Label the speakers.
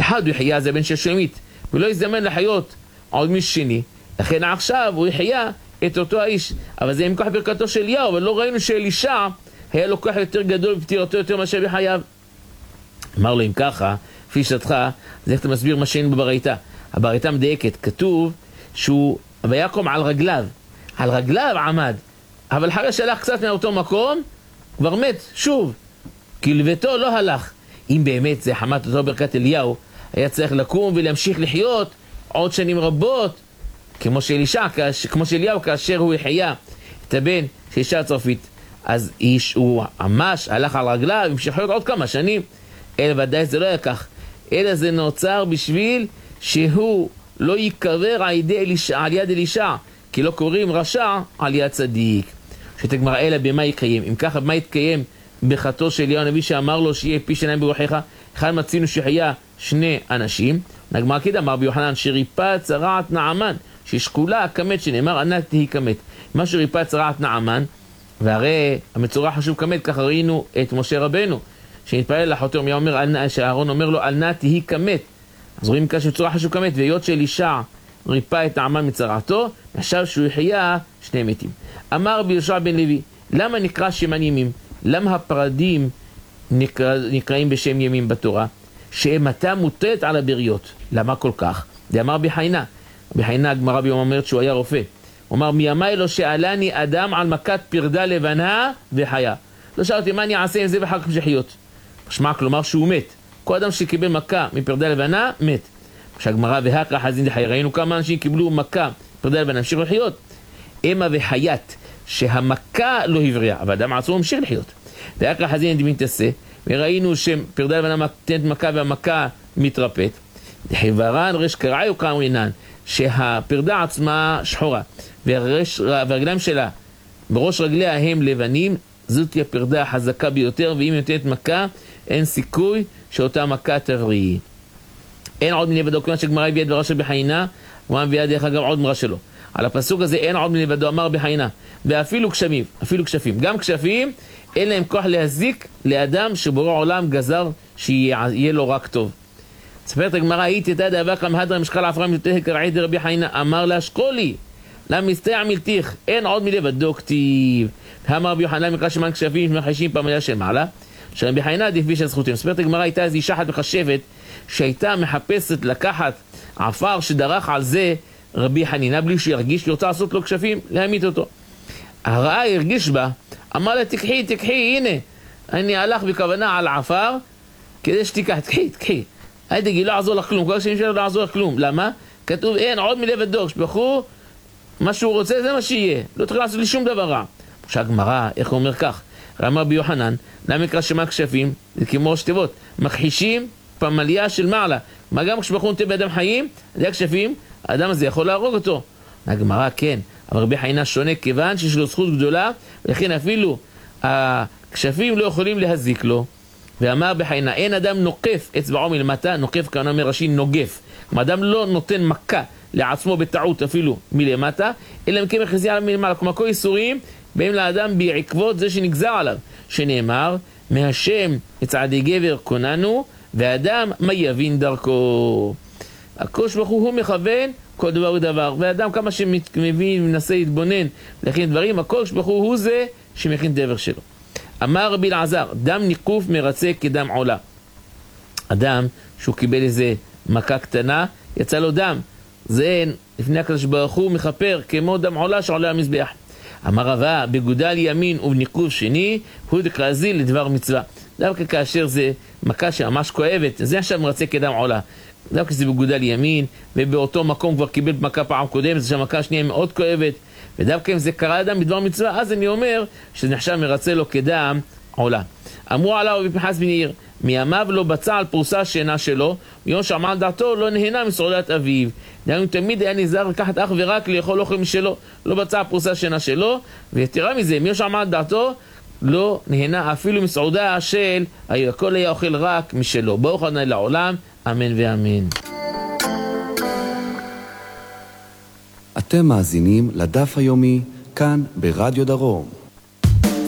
Speaker 1: אחד הוא יחיה זה בן של שלומית, ולא יזדמן לחיות עוד מישהו שני, לכן עכשיו הוא יחיה את אותו האיש. אבל זה עם כוח ברכתו של אליהו, אבל לא ראינו שאלישע היה לו כוח יותר גדול בפטירתו יותר מאשר בחייו. אמר לו, אם ככה, לפי שתך, אז איך אתה מסביר מה שאין בברייתא? הברייתא מדייקת, כתוב שהוא ויקום על רגליו עמד, אבל אחרי שהלך קצת מאותו מקום, כבר מת, שוב, כי לביתו לא הלך. אם באמת זה חמת אותו ברכת אליהו, היה צריך לקום ולהמשיך לחיות עוד שנים רבות, כמו שאליהו כאשר הוא יחיה את הבן של אישה הצרפית. אז הוא ממש הלך על רגליו, המשיך לחיות עוד כמה שנים. אלא ודאי זה לא היה כך, אלא זה נוצר בשביל שהוא לא יקבר על יד אלישע, כי לא קוראים רשע על יד צדיק. שתגמר אלא במה יקיים. אם ככה, במה יתקיים בחתו של אליהו הנביא שאמר לו שיהיה פי שניים ברוחך? אחד מצינו שחיה שני אנשים. נגמר כדה, אמר ביוחנן שריפא צרעת נעמן, ששקולה כמת, שנאמר ענת תהי כמת. מה שריפא צרעת נעמן, והרי המצורע חשוב כמת, ככה ראינו את משה רבנו שנתפלל לחותו, שאהרון אומר לו ענת תהי כמת. אז רואים כאן שמצורע חשוב כמת, והיות שאלישע ריפא את נעמן מצרעתו, עכשיו שהוא יחיה שני מתים. אמר ביהושע בן לוי, למה נקרא שמן ימים? למה הפרדים נקראים בשם ימים בתורה? שאימתה מוטלת על הבריות. למה כל כך? זה אמר בחיינה. בחיינה הגמרא ביום אומרת שהוא היה רופא. הוא אמר, מימי לא שאלני אדם על מכת פרדה לבנה וחיה. לא שאלתי מה אני אעשה עם זה ואחר כך משחיות. משמע כלומר שהוא מת. כל אדם שקיבל מכה מפרדה לבנה, מת. כשהגמרא והקרא חזין דחי, ראינו כמה אנשים קיבלו מכה פרדה לבנה, המשיכו לחיות. אמא וחיית, שהמכה לא הבריאה, אבל אדם עצמו המשיך לחיות. והקרא חזין דמין תעשה, וראינו שפרדה לבנה נותנת מכה והמכה מתרפאת. דחיוורן רש קרעי וקרעינן, שהפרדה עצמה שחורה, והרגליים שלה, בראש רגליה הם לבנים, זאת היא הפרדה החזקה ביותר, ואם נותנת מכה, אין סיכוי שאותה מכה תבריא. אין עוד מלבדו, כיוון שגמרא הביאה דברה של בחיינה, הוא מביא דרך אגב עוד מראה שלו. על הפסוק הזה אין עוד מלבדו, אמר בחיינה, ואפילו כשפים, גם כשפים, אין להם כוח להזיק לאדם שבורא עולם גזר שיהיה לו רק טוב. ספרת הגמרא, הייתי תדע דאבק המהדר משקל עפרם יותר קרעי דרבי חיינה, אמר לה שקולי, למסתע מלתיך, אין עוד מלבדו כתיב. אמר רבי יוחנן מקרא שמן כשפים שמחשים פמליה של מעלה, שרבי חיינה עדיף בי של זכותים. ספרת הגמרא, הייתה איזו אישה אחת מחשבת שהייתה מחפשת לקחת עפר שדרך על זה רבי חנינה בלי שירגיש, היא רוצה לעשות לו כשפים, להמית אותו. הרעה הרגיש בה, אמר לה תקחי, הנה, אני הלך בכוונה על עפר כדי שתיקח, תקחי. הייתי גילה לעזור לך כלום, כל השנים שלו לא לעזור לך כלום. למה? כתוב אין עוד מלבדו, שפחו מה שהוא רוצה זה מה שיהיה, לא צריך לעשות לי שום דבר רע. שהגמרא, איך הוא אומר כך? אמר ביוחנן, למה יקרא שמה כשפים? זה כמו ראש תיבות, מכחישים פמליה של מעלה. מה גם כשבחור נוטה באדם חיים, זה הכשפים, האדם הזה יכול להרוג אותו. הגמרא כן, אבל רבי חיינה שונה כיוון שיש לו זכות גדולה, ולכן אפילו הכשפים לא יכולים להזיק לו. ואמר בחיינה, אין אדם נוקף אצבעו מלמטה, נוקף כהנה מראשי נוגף. כלומר, אדם לא נותן מכה לעצמו בטעות אפילו מלמטה, אלא מכם יחזי עליו מלמעלה. כלומר, כל איסורים באים לאדם בעקבות זה שנגזר עליו, שנאמר, מהשם יצעדי גבר קוננו, ואדם מה יבין דרכו. הקדוש ברוך הוא מכוון כל דבר ודבר, ואדם כמה שמבין ומנסה להתבונן להכין דברים, הקדוש ברוך הוא זה שמכין דבר שלו. אמר רבי אלעזר, דם ניקוף מרצה כדם עולה. אדם שהוא קיבל איזה מכה קטנה, יצא לו דם, זה לפני הקדוש ברוך הוא מכפר כמו דם עולה שעולה המזבח. אמר רבה, בגודל ימין ובניקוף שני, הוא דקרזיל לדבר מצווה. דווקא כאשר זה מכה שממש כואבת, זה עכשיו מרצה כדם עולה. דווקא זה בגודל ימין, ובאותו מקום כבר קיבל מכה פעם קודמת, זה שהמכה השנייה מאוד כואבת, ודווקא אם זה קרה אדם בדבר מצווה, אז אני אומר שזה נחשב מרצה לו כדם עולה. אמרו עליו רבי פנחס בן יאיר, מימיו לא בצע על פרוסה שינה שלו, מיום שעמד דעתו לא נהנה מסעודת אביו. דהיינו תמיד היה נזהר לקחת אך ורק לאכול אוכל משלו, לא בצע פרוסה שינה שלו, ויתרה מזה, מיום שעמד דעתו לא נהנה אפילו מסעודה של הכל היה אוכל רק משלו. ברוך ה' לעולם, אמן ואמן.
Speaker 2: אתם מאזינים לדף היומי כאן ברדיו דרום.